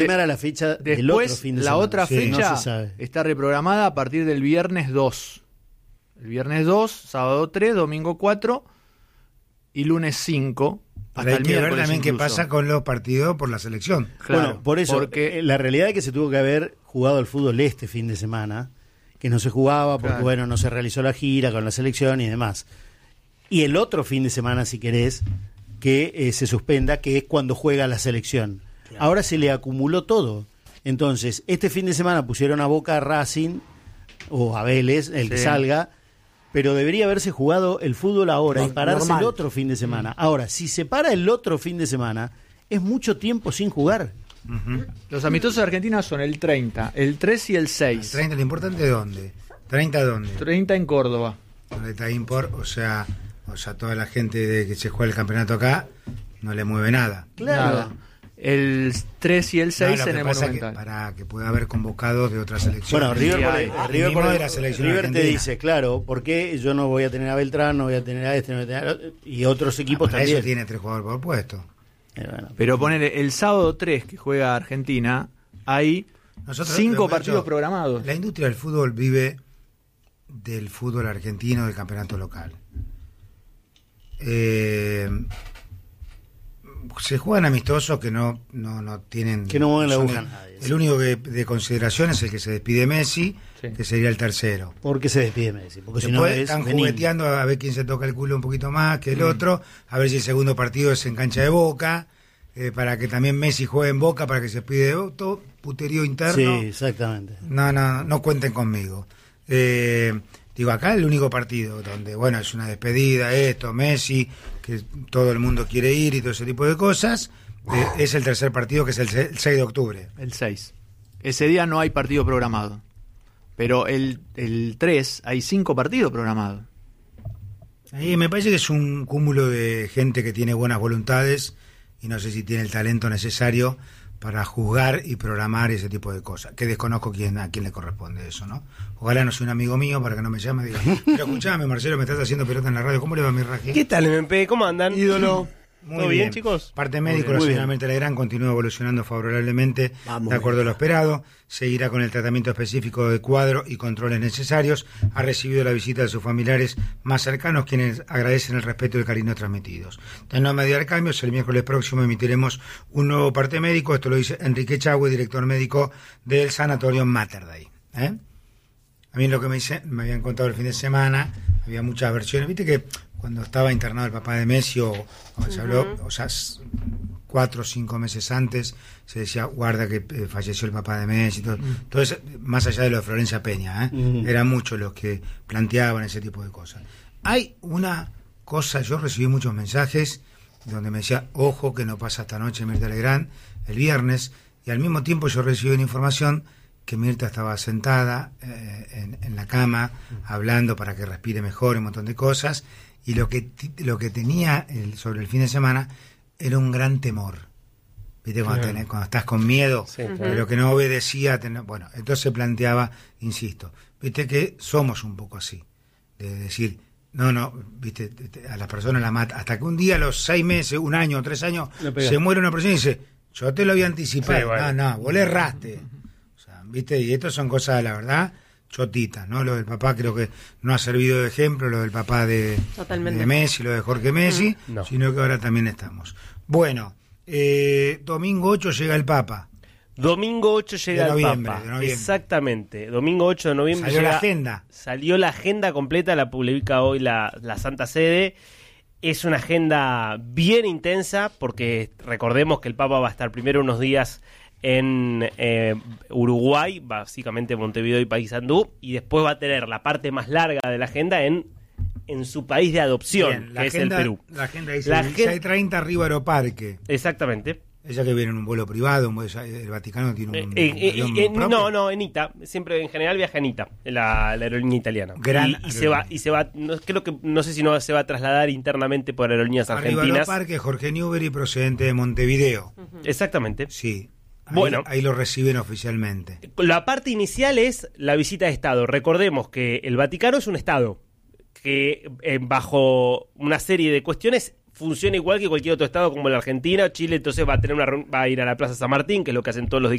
Era la fecha del otro Después, fin de la semana. otra Sí, fecha no se sabe. está reprogramada a partir del viernes 2. El viernes 2, sábado 3, domingo 4 y lunes 5. Pero hay que ver también qué pasa con los partidos por la selección. Claro, bueno, por eso, porque la realidad es que se tuvo que haber jugado el fútbol este fin de semana, que no se jugaba porque, Claro. bueno, no se realizó la gira con la selección y demás. Y el otro fin de semana, si querés, que se suspenda, que es cuando juega la selección. Claro. Ahora se le acumuló todo. Entonces, este fin de semana pusieron a Boca, a Racing o a Vélez, el que salga, pero debería haberse jugado el fútbol ahora y pararse normal. el otro fin de semana. Ahora, si se para el otro fin de semana, es mucho tiempo sin jugar. los amistosos de Argentina son el 30, el 3 y el 6. 30, lo importante, ¿dónde? ¿30 dónde? 30 en Córdoba. Donde está Import, o sea, toda la gente de que se juega el campeonato acá no le mueve nada. Claro. Nada. El 3 y el 6 No, lo en que el pasa Monumental. que para que pueda haber convocados de otras selecciones. Bueno, River, mismo de la selección River te argentina. dice, claro, ¿por qué yo no voy a tener a Beltrán, no voy a tener a este, no voy a tener a... y otros equipos Para también? eso tiene 3 jugadores por puesto. Bueno, Pero ponele el sábado 3 que juega Argentina, hay Nosotros 5 hemos partidos hecho- programados. La industria del fútbol vive del fútbol argentino, del campeonato local. Se juegan amistosos que no tienen... Que no mueven la son aguja el- a nadie, El sí. único que de consideración es el que se despide Messi, Sí. que sería el tercero. ¿por qué se despide Messi? Porque si no Después es están Benín. jugueteando a ver quién se toca el culo un poquito más que el otro, a ver si el segundo partido es en cancha de Boca, para que también Messi juegue en Boca, para que se pide todo puterío interno. Sí, exactamente. No cuenten conmigo. Digo, acá el único partido donde, bueno, es una despedida, Messi, que todo el mundo quiere ir y todo ese tipo de cosas, es el tercer partido, que es el 6 de octubre. El 6. Ese día no hay partido programado. Pero el 3 hay 5 partidos programados. Ahí me parece que es un cúmulo de gente que tiene buenas voluntades y no sé si tiene el talento necesario para juzgar y programar ese tipo de cosas, que desconozco a quién le corresponde eso, ¿no? Ojalá no sea un amigo mío para que no me llame y diga, pero escuchame, Marcelo, me estás haciendo pelota en la radio, ¿cómo le va mi raje? ¿Qué tal, MP? ¿Cómo andan? Ídolo. ¿Todo bien, chicos? Parte médico, Muy la bien. señora Mirta Legrand continúa evolucionando favorablemente Vamos, de acuerdo a lo esperado. Seguirá con el tratamiento específico de cuadro y controles necesarios. Ha recibido la visita de sus familiares más cercanos, quienes agradecen el respeto y el cariño transmitidos. De no mediar cambios, el miércoles próximo emitiremos un nuevo parte médico. Esto lo dice Enrique Chagüe, director médico del Sanatorio Mater Dei. A mí lo que me habían contado el fin de semana, había muchas versiones. Viste que cuando estaba internado el papá de Messi, o se habló, o sea, 4 o 5 meses antes, se decía, guarda que falleció el papá de Messi. Todo. Entonces, más allá de lo de Florencia Peña, eran muchos los que planteaban ese tipo de cosas. Hay una cosa, yo recibí muchos mensajes donde me decía, ojo que no pasa esta noche Mirta Legrand, el viernes, y al mismo tiempo yo recibí una información que Mirta estaba sentada en la cama, hablando para que respire mejor, un montón de cosas, y lo que tenía sobre el fin de semana era un gran temor. ¿Viste? Cuando estás con miedo, Sí, claro. pero que no obedecía. Bueno, entonces se planteaba, insisto, viste que somos un poco así, de decir, no, viste, a las personas la mata, hasta que un día a los 6 meses, 1 año, 3 años, se muere una persona y dice, yo te lo había anticipado. Sí, bueno. No, vos le erraste. O sea, viste, y esto son cosas, la verdad, chotitas, ¿no? Lo del papá creo que no ha servido de ejemplo, lo del papá de Messi, lo de Jorge Messi, No. sino que ahora también estamos. Bueno, domingo 8 llega el Papa. Domingo 8 llega De el noviembre, Papa. de noviembre. Exactamente. Domingo 8 de noviembre Salió llega, la agenda. Salió la agenda completa, la publica hoy la Santa Sede. Es una agenda bien intensa porque recordemos que el Papa va a estar primero unos días en Uruguay, básicamente Montevideo y Paysandú, y después va a tener la parte más larga de la agenda en su país de adopción, Bien, que es el Perú. La agenda dice La 16:30 arriba Aeroparque. Exactamente. Ella que viene en un vuelo privado, el Vaticano tiene un avión propio. No, en ITA, siempre en general viaja en ITA, la aerolínea italiana. Gran y se va, no sé si no se va a trasladar internamente por aerolíneas Arriba argentinas. Aeroparque, Jorge Newbery, procedente de Montevideo. Exactamente. Sí. Bueno. Ahí lo reciben oficialmente. La parte inicial es la visita de Estado. Recordemos que el Vaticano es un Estado que bajo una serie de cuestiones funciona igual que cualquier otro estado como la Argentina. Chile entonces va a ir a la Plaza San Martín, que es lo que hacen todos los